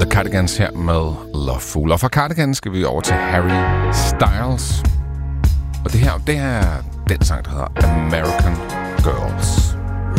The Cardigans her med Loveful. Og fra Cardigans skal vi over til Harry Styles. Og det her, det er den sang, der hedder American Girls.